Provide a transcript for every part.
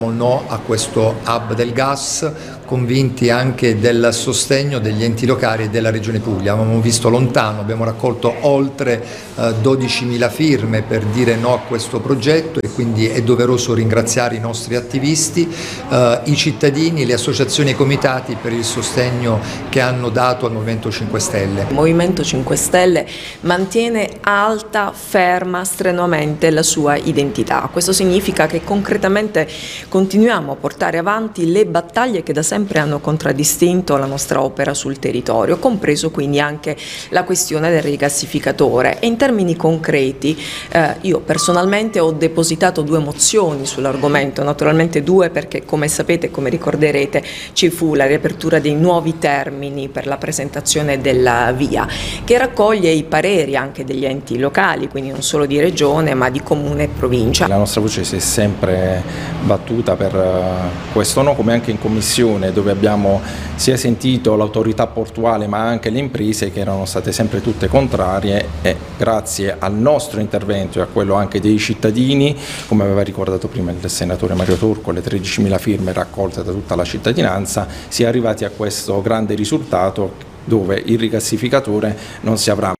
No a questo hub del gas, convinti anche del sostegno degli enti locali e della Regione Puglia. Avevamo visto lontano, abbiamo raccolto oltre 12.000 firme per dire no a questo progetto e quindi è doveroso ringraziare i nostri attivisti, i cittadini, le associazioni e i comitati per il sostegno che hanno dato al Movimento 5 Stelle. Il Movimento 5 Stelle mantiene alta, ferma, strenuamente la sua identità. Questo significa che concretamente continuiamo a portare avanti le battaglie che da sempre hanno contraddistinto la nostra opera sul territorio, compreso quindi anche la questione del rigassificatore. E in termini concreti, io personalmente ho depositato 2 mozioni sull'argomento, naturalmente 2 perché, come sapete, come ricorderete, ci fu la riapertura dei nuovi termini per la presentazione della VIA, che raccoglie i pareri anche degli enti locali, quindi non solo di regione ma di comune e provincia. La nostra voce si è sempre battuta per questo no, come anche in commissione, dove abbiamo sia sentito l'autorità portuale ma anche le imprese che erano state sempre tutte contrarie, e grazie al nostro intervento e a quello anche dei cittadini, come aveva ricordato prima il senatore Mario Turco, le 13.000 firme raccolte da tutta la cittadinanza, si è arrivati a questo grande risultato dove il rigassificatore non si avrà.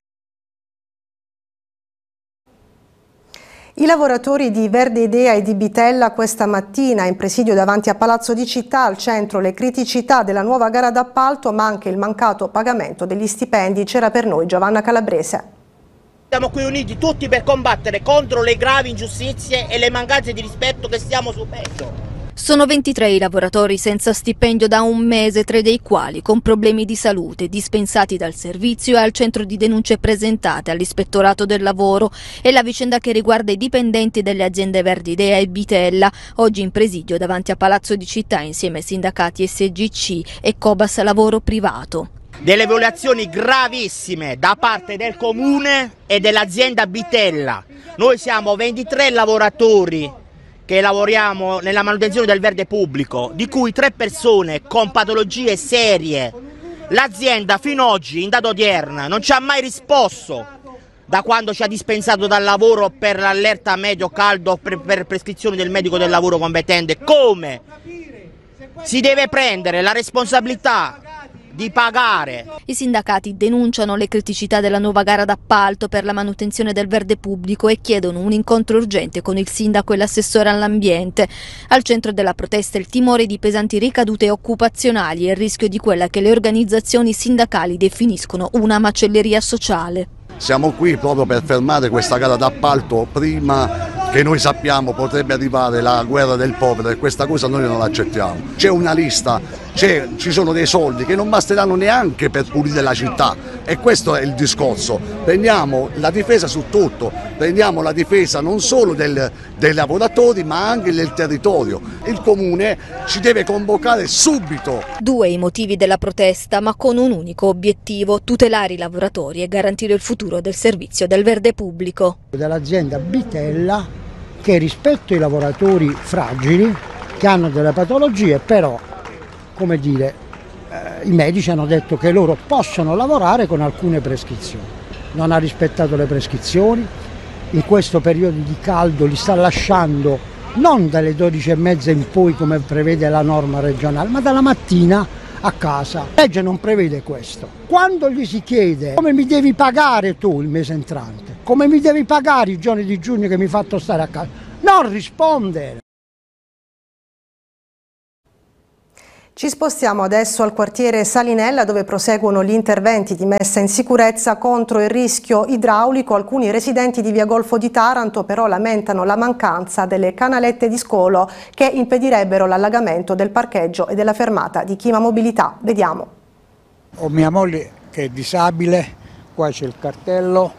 I lavoratori di Verde Idea e di Bitella questa mattina in presidio davanti a Palazzo di Città, al centro le criticità della nuova gara d'appalto ma anche il mancato pagamento degli stipendi. C'era per noi Giovanna Calabrese. Siamo qui uniti tutti per combattere contro le gravi ingiustizie e le mancanze di rispetto che stiamo subendo. Sono 23 i lavoratori senza stipendio da un mese, 3 dei quali con problemi di salute, dispensati dal servizio e al centro di denunce presentate all'Ispettorato del Lavoro. È la vicenda che riguarda i dipendenti delle aziende Verde Idea e Bitella, oggi in presidio davanti a Palazzo di Città insieme ai sindacati SGC e Cobas Lavoro Privato. Delle violazioni gravissime da parte del comune e dell'azienda Bitella. Noi siamo 23 lavoratori che lavoriamo nella manutenzione del verde pubblico, di cui 3 persone con patologie serie. L'azienda fino ad oggi, in data odierna, non ci ha mai risposto da quando ci ha dispensato dal lavoro per l'allerta medio caldo per prescrizione del medico del lavoro competente. Come si deve prendere la responsabilità di pagare? I sindacati denunciano le criticità della nuova gara d'appalto per la manutenzione del verde pubblico e chiedono un incontro urgente con il sindaco e l'assessore all'ambiente. Al centro della protesta il timore di pesanti ricadute occupazionali e il rischio di quella che le organizzazioni sindacali definiscono una macelleria sociale. Siamo qui proprio per fermare questa gara d'appalto prima che noi sappiamo potrebbe arrivare la guerra del povero, e questa cosa noi non l'accettiamo. C'è una lista, ci sono dei soldi che non basteranno neanche per pulire la città, e questo è il discorso. Prendiamo la difesa su tutto, prendiamo la difesa non solo dei lavoratori ma anche del territorio. Il comune ci deve convocare subito. 2 i motivi della protesta, ma con un unico obiettivo: tutelare i lavoratori e garantire il futuro del servizio del verde pubblico. Dell'azienda Bitella, che rispetto ai lavoratori fragili che hanno delle patologie, però come dire, i medici hanno detto che loro possono lavorare con alcune prescrizioni. Non ha rispettato le prescrizioni, in questo periodo di caldo li sta lasciando non dalle 12:30 in poi come prevede la norma regionale, ma dalla mattina a casa. La legge non prevede questo. Quando gli si chiede come mi devi pagare tu il mese entrante, come mi devi pagare i giorni di giugno che mi hai fatto stare a casa, non risponde. Ci spostiamo adesso al quartiere Salinella, dove proseguono gli interventi di messa in sicurezza contro il rischio idraulico. Alcuni residenti di via Golfo di Taranto però lamentano la mancanza delle canalette di scolo che impedirebbero l'allagamento del parcheggio e della fermata di Chima Mobilità. Vediamo. Ho mia moglie che è disabile, qua c'è il cartello.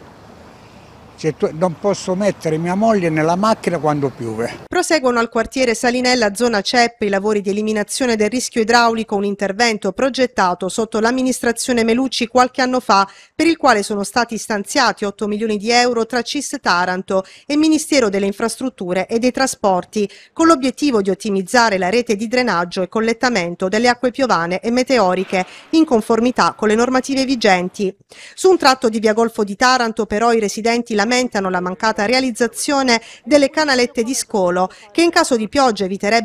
Non posso mettere mia moglie nella macchina quando piove. Proseguono al quartiere Salinella, zona CEP, i lavori di eliminazione del rischio idraulico, un intervento progettato sotto l'amministrazione Melucci qualche anno fa, per il quale sono stati stanziati 8 milioni di euro tra CIS Taranto e Ministero delle Infrastrutture e dei Trasporti, con l'obiettivo di ottimizzare la rete di drenaggio e collettamento delle acque piovane e meteoriche, in conformità con le normative vigenti. Su un tratto di via Golfo di Taranto però i residenti lamentano lamentano la mancata realizzazione delle canalette di scolo, che in caso di pioggia eviterebbe